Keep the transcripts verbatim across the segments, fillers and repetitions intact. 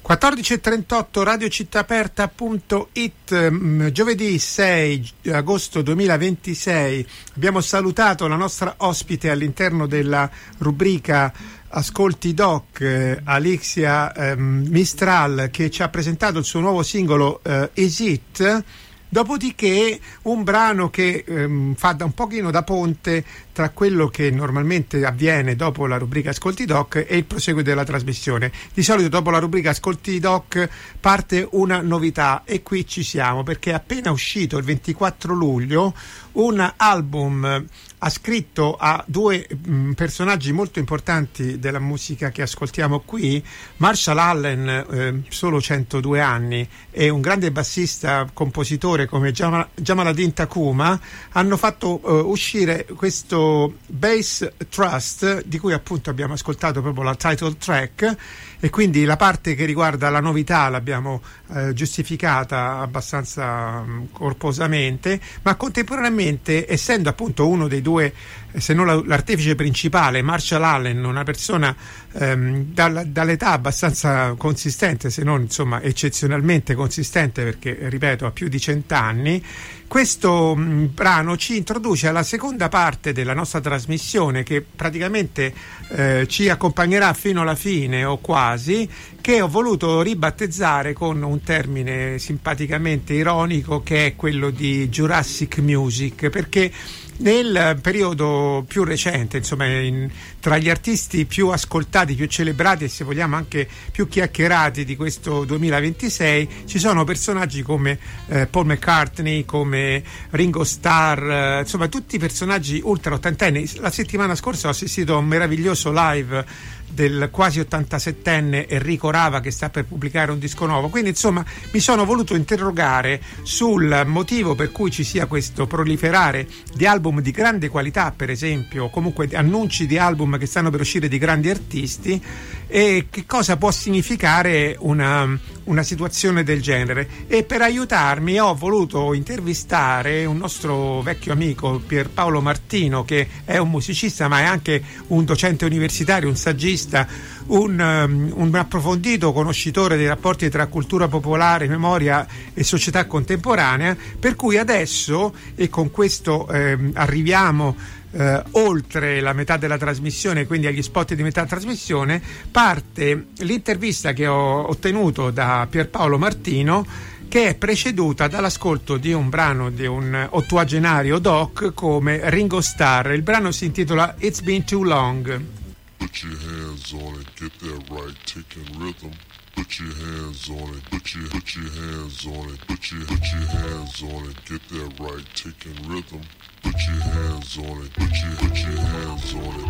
quattordici e trentotto, radiocittaaperta punto it, giovedì sei agosto duemilaventisei. Abbiamo salutato la nostra ospite all'interno della rubrica Ascolti Doc, eh, Alixia eh, Mistral, che ci ha presentato il suo nuovo singolo eh, Is It? Dopodiché un brano che ehm, fa da un pochino da ponte tra quello che normalmente avviene dopo la rubrica Ascolti Doc e il proseguo della trasmissione. Di solito dopo la rubrica Ascolti Doc parte una novità e qui ci siamo, perché è appena uscito il ventiquattro luglio un album ascritto a due mh, personaggi molto importanti della musica che ascoltiamo qui. Marshall Allen, eh, solo centodue anni, e un grande bassista compositore come Jamal, Jamaluddin Tacuma hanno fatto eh, uscire questo Bass Trust, di cui appunto abbiamo ascoltato proprio la title track, e quindi la parte che riguarda la novità l'abbiamo eh, giustificata abbastanza mh, corposamente, ma contemporaneamente, essendo appunto uno dei due, se non l'artefice principale, Marshall Allen, una persona ehm, dal, dall'età abbastanza consistente, se non insomma eccezionalmente consistente, perché ripeto ha più di cent'anni, questo mh, brano ci introduce alla seconda parte della nostra trasmissione, che praticamente eh, ci accompagnerà fino alla fine o quasi, che ho voluto ribattezzare con un termine simpaticamente ironico, che è quello di Jurassic Music, perché nel periodo più recente, insomma, in, tra gli artisti più ascoltati, più celebrati e se vogliamo anche più chiacchierati di questo duemilaventisei, ci sono personaggi come eh, Paul McCartney, come Ringo Starr, eh, insomma tutti personaggi ultra ottantenni. La settimana scorsa ho assistito a un meraviglioso live del quasi ottantasettenne Enrico Rava, che sta per pubblicare un disco nuovo. Quindi insomma mi sono voluto interrogare sul motivo per cui ci sia questo proliferare di album di grande qualità, per esempio, o comunque annunci di album che stanno per uscire di grandi artisti, e che cosa può significare una, una situazione del genere. E per aiutarmi ho voluto intervistare un nostro vecchio amico, Pierpaolo Martino, che è un musicista ma è anche un docente universitario, un saggista, Un, um, un approfondito conoscitore dei rapporti tra cultura popolare, memoria e società contemporanea, per cui adesso, e con questo ehm, arriviamo eh, oltre la metà della trasmissione, quindi agli spot di metà trasmissione, parte l'intervista che ho ottenuto da Pierpaolo Martino, che è preceduta dall'ascolto di un brano di un ottuagenario doc come Ringo Starr. Il brano si intitola It's Been Too Long. Put your hands on it, get that right, taking rhythm. Put your hands on it, put your put your hands on it, put your put your hands on it, get that right, taking rhythm. Put your hands on it, put your put your hands on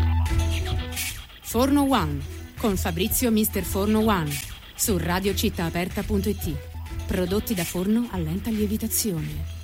it. Forno One con Fabrizio mister Forno One su radio città aperta punto it. Prodotti da forno a lenta lievitazione.